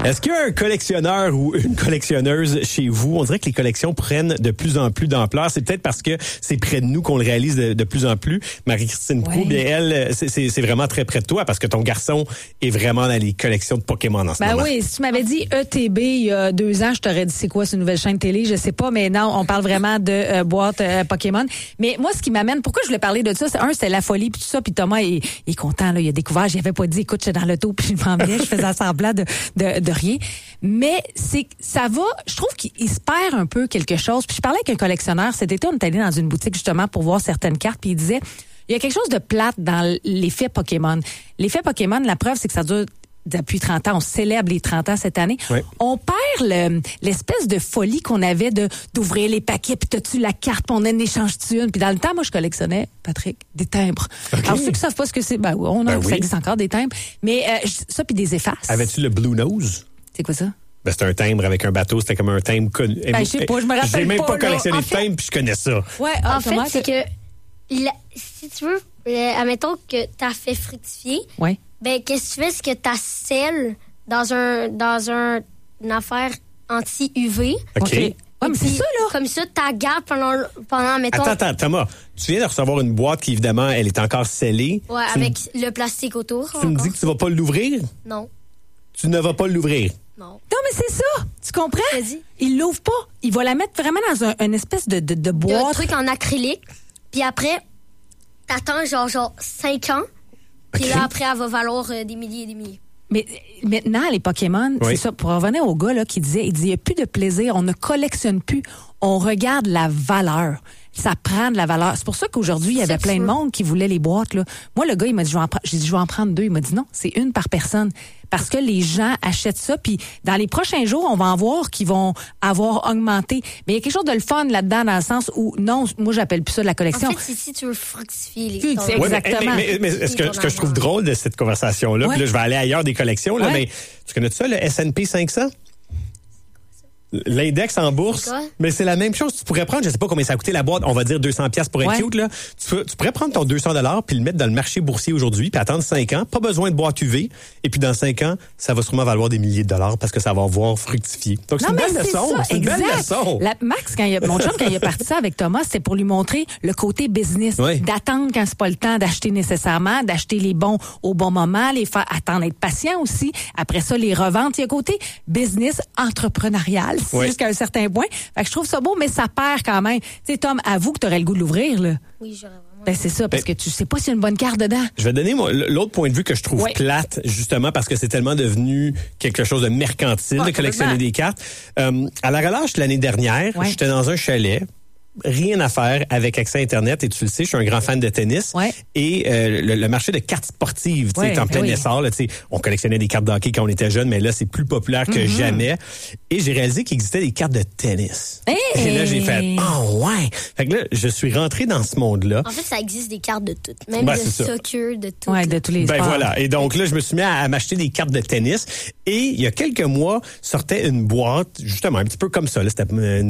Est-ce qu'il y a un collectionneur ou une collectionneuse chez vous? On dirait que les collections prennent de plus en plus d'ampleur. C'est peut-être parce que c'est près de nous qu'on le réalise de plus en plus. Marie-Christine Proulx, bien, elle, c'est vraiment très près de toi parce que ton garçon est vraiment dans les collections de Pokémon en ce moment. Oui, si tu m'avais dit ETB il y a 2 ans, je t'aurais dit c'est quoi cette nouvelle chaîne de télé? Je sais pas, mais non, on parle vraiment de boîte Pokémon. Mais moi, ce qui m'amène, pourquoi je voulais parler de ça, c'était la folie puis tout ça, puis Thomas il est content, là, il a découvert, j'avais pas dit, écoute, j'étais dans l'auto puis je m'en venais, je faisais semblant de rien. Mais ça va, je trouve qu'il se perd un peu quelque chose. Puis je parlais avec un collectionneur cet été, on est allé dans une boutique justement pour voir certaines cartes, puis il disait, il y a quelque chose de plate dans l'effet Pokémon. L'effet Pokémon, la preuve, c'est que ça dure depuis 30 ans. On célèbre les 30 ans cette année. Oui. On perd l'espèce de folie qu'on avait d'ouvrir les paquets, puis t'as-tu la carte, puis on en échange-tu une. Puis dans le temps, moi, je collectionnais, Patrick, des timbres. Okay. Alors, ceux qui savent pas ce que c'est, ça existe encore, des timbres. Mais ça, puis des effaces. Avais-tu le Blue Nose? C'est quoi ça? C'était un timbre avec un bateau. C'était comme un timbre connu. Je sais pas, je me rappelle pas. J'ai même pas collectionné de timbre, puis je connais ça. Ouais, en fait, c'est que si tu veux, admettons que t'as fait fructifier. Ouais. Ben, qu'est-ce que tu fais? C'est que tu scelles dans une affaire anti-UV. OK. Ouais, mais c'est ça, là. Comme ça, tu gardes pendant, mettons... Attends, Thomas. Tu viens de recevoir une boîte qui, évidemment, elle est encore scellée. Ouais, avec le plastique autour. Tu me dis que tu vas pas l'ouvrir? Non. Tu ne vas pas l'ouvrir? Non. Non, mais c'est ça. Tu comprends? Vas-y. Il l'ouvre pas. Il va la mettre vraiment dans une espèce de boîte. Un truc en acrylique. Puis après, t'attends genre 5 ans. Puis là, après, elle va valoir des milliers et des milliers. Mais maintenant, les Pokémon, c'est ça. Pour revenir au gars là, il dit, il n'y a plus de plaisir, on ne collectionne plus, on regarde la valeur. Ça prend de la valeur. C'est pour ça qu'aujourd'hui, il y avait plein de monde qui voulait les boîtes. Là. Moi, le gars, il m'a dit, j'ai dit, je vais en prendre 2. Il m'a dit, non, c'est une par personne. Parce que les gens achètent ça. Puis dans les prochains jours, on va en voir qui vont avoir augmenté. Mais il y a quelque chose de le fun là-dedans, dans le sens où, non, moi, j'appelle plus ça de la collection. En fait, c'est si tu veux fructifier les exactement. Mais ce que je trouve drôle de cette conversation-là, puis là, je vais aller ailleurs des collections, là, mais tu connais ça, le S&P 500? L'index en bourse, mais c'est la même chose. Tu pourrais prendre, je sais pas combien ça a coûté la boîte, on va dire 200$ pour être cute, là. Tu pourrais prendre ton 200$ puis le mettre dans le marché boursier aujourd'hui puis attendre 5 ans, pas besoin de boîte UV, et puis dans 5 ans, ça va sûrement valoir des milliers de dollars parce que ça va avoir fructifié. Donc c'est une belle leçon, c'est une belle leçon. Max, mon chum, quand il a parti ça avec Thomas, c'était pour lui montrer le côté business, d'attendre quand c'est pas le temps d'acheter nécessairement, d'acheter les bons au bon moment, les faire attendre, être patient aussi. Après ça, les revendre. Il y a côté business entrepreneurial. Jusqu'à un certain point. Fait que je trouve ça beau, mais ça perd quand même. Tu sais, Tom, avoue que tu aurais le goût de l'ouvrir, là. Oui, j'aurais vraiment. Ben, c'est ça, parce que tu sais pas s'il y a une bonne carte dedans. Je vais donner l'autre point de vue que je trouve plate, justement, parce que c'est tellement devenu quelque chose de mercantile de collectionner des cartes. À la relâche l'année dernière, j'étais dans un chalet. Rien à faire avec accès à Internet. Et tu le sais, je suis un grand fan de tennis. Et le marché de cartes sportives, tu sais, est en plein essor. Là, on collectionnait des cartes de hockey quand on était jeune, mais là, c'est plus populaire que jamais. Et j'ai réalisé qu'il existait des cartes de tennis. Et là, j'ai fait « Oh ouais! » Fait que là, je suis rentré dans ce monde-là. En fait, ça existe des cartes de tout. Même de soccer, de tout. Ouais, de tous les sports. Voilà. Et donc là, je me suis mis à m'acheter des cartes de tennis. Et il y a quelques mois, sortait une boîte, justement, un petit peu comme ça. Là, c'était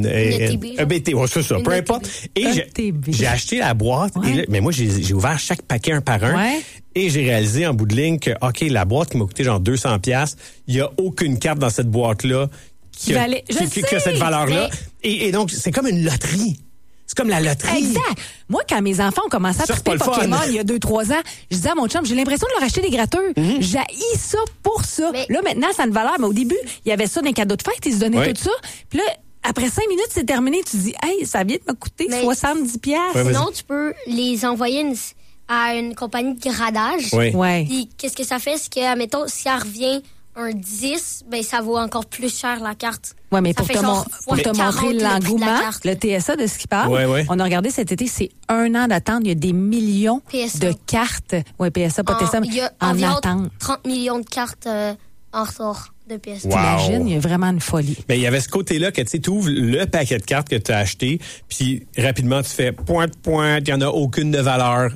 un BT. Ouais, c'est ça. Peu importe. Et j'ai acheté la boîte. Et là, mais moi, j'ai ouvert chaque paquet un par un. Et j'ai réalisé en bout de ligne que, OK, la boîte qui m'a coûté genre 200$, il n'y a aucune carte dans cette boîte-là qui a cette valeur-là. Et donc, c'est comme une loterie. C'est comme la loterie. Exact. Moi, quand mes enfants ont commencé à triper Pokémon il y a 2-3 ans, je disais à mon chum, j'ai l'impression de leur acheter des gratteurs. J'haïs ça pour ça. Mais là, maintenant, ça a une valeur. Mais au début, il y avait ça dans les cadeaux de fête. Ils se donnaient tout ça. Puis là, après 5 minutes, c'est terminé. Tu dis, hey, ça vient de me coûter 70$. Sinon, tu peux les envoyer à une compagnie de gradage. Puis, qu'est-ce que ça fait? C'est que, admettons, si elle revient un 10, ben ça vaut encore plus cher la carte. Oui, mais pour te montrer l'engouement, le TSA de ce qu'il parle, on a regardé cet été, c'est 1 an d'attente. Il y a des millions de cartes. Oui, PSA, pas TSA, mais en attente. 30 millions de cartes en retard de PSA. T'imagines, il y a vraiment une folie. Mais il y avait ce côté-là que tu ouvres le paquet de cartes que tu as acheté, puis rapidement tu fais pointe, il n'y en a aucune de valeur.